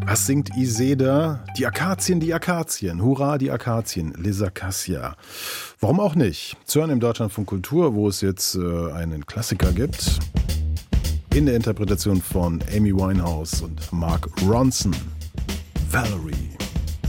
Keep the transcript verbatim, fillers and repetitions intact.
Was singt Iseda? Die Akazien, die Akazien. Hurra, die Akazien. Les Acacias. Warum auch nicht? Zu hören im Deutschlandfunk Kultur, wo es jetzt äh, einen Klassiker gibt. In der Interpretation von Amy Winehouse und Mark Ronson. Valerie.